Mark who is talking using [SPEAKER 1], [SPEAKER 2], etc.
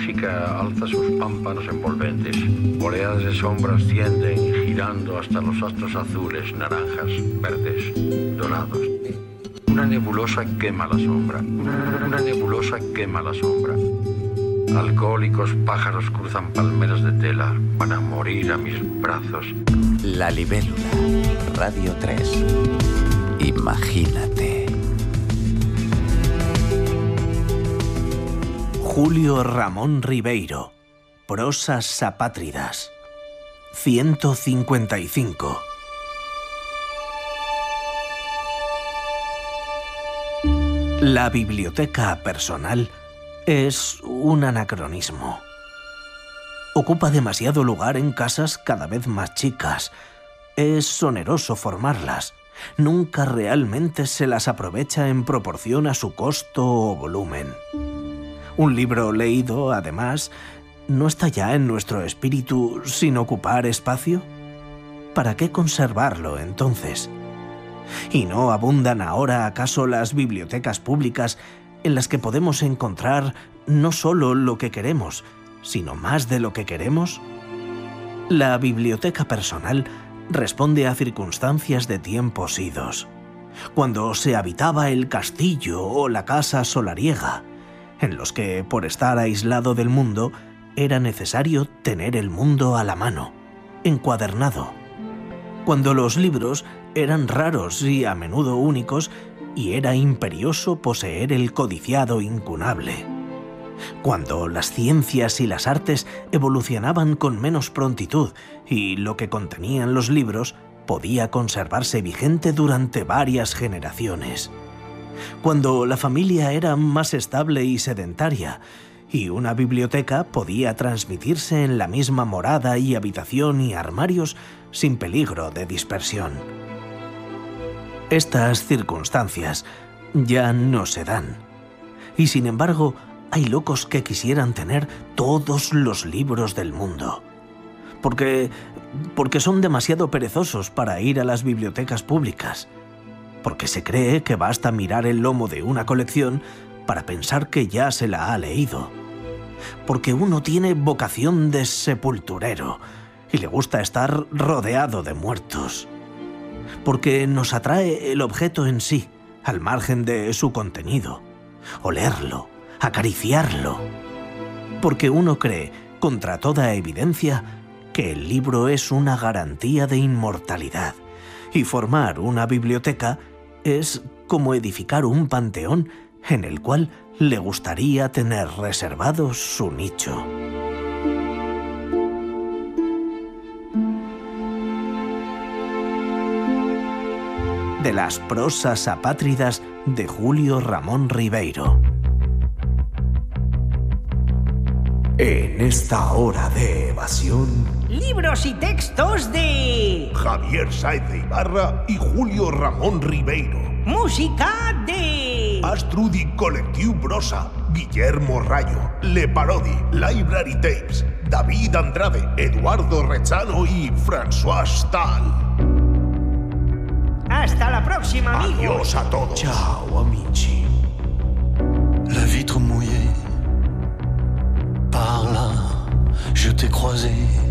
[SPEAKER 1] magnífica alza sus pámpanos envolventes. Oleadas de sombras ascienden, girando hasta los astros azules, naranjas, verdes, dorados. Una nebulosa quema la sombra. Una nebulosa quema la sombra. Alcohólicos pájaros cruzan palmeras de tela para morir a mis brazos.
[SPEAKER 2] La Libélula, Radio 3. Imagínate.
[SPEAKER 3] Julio Ramón Ribeiro. Prosas apátridas. 155. La biblioteca personal es un anacronismo. Ocupa demasiado lugar en casas cada vez más chicas. Es oneroso formarlas. Nunca realmente se las aprovecha en proporción a su costo o volumen. Un libro leído, además, ¿no está ya en nuestro espíritu sin ocupar espacio? ¿Para qué conservarlo, entonces? ¿Y no abundan ahora acaso las bibliotecas públicas en las que podemos encontrar no solo lo que queremos, sino más de lo que queremos? La biblioteca personal responde a circunstancias de tiempos idos, cuando se habitaba el castillo o la casa solariega, en los que, por estar aislado del mundo, era necesario tener el mundo a la mano, encuadernado. Cuando los libros eran raros y a menudo únicos, y era imperioso poseer el codiciado incunable. Cuando las ciencias y las artes evolucionaban con menos prontitud y lo que contenían los libros podía conservarse vigente durante varias generaciones. Cuando la familia era más estable y sedentaria, y una biblioteca podía transmitirse en la misma morada y habitación y armarios sin peligro de dispersión. Estas circunstancias ya no se dan, y sin embargo hay locos que quisieran tener todos los libros del mundo, porque son demasiado perezosos para ir a las bibliotecas públicas, porque se cree que basta mirar el lomo de una colección para pensar que ya se la ha leído, porque uno tiene vocación de sepulturero y le gusta estar rodeado de muertos, porque nos atrae el objeto en sí, al margen de su contenido, olerlo, acariciarlo, porque uno cree, contra toda evidencia, que el libro es una garantía de inmortalidad, y formar una biblioteca es como edificar un panteón en el cual le gustaría tener reservado su nicho. De las prosas apátridas de Julio Ramón Ribeiro.
[SPEAKER 4] En esta hora de evasión,
[SPEAKER 5] libros y textos de
[SPEAKER 4] Javier Sáez de Ibarra y Julio Ramón Ribeiro.
[SPEAKER 5] Música de
[SPEAKER 4] Astrudi Collectiu Brossa, Guillermo Rayo, Le Parodi, Library Tapes, David Andrade, Eduardo Rechano y François Stahl.
[SPEAKER 5] Hasta la próxima, amigos.
[SPEAKER 4] Adiós a todos.
[SPEAKER 6] Ciao, amici. La vitre mouillée. Par là, je t'ai croisé.